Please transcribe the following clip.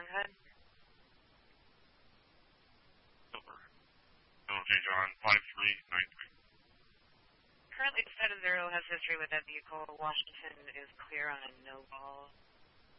John, go ahead. Silver. LJ John, 5393. Currently, 7-0 has history with that vehicle. Washington is clear on a no ball.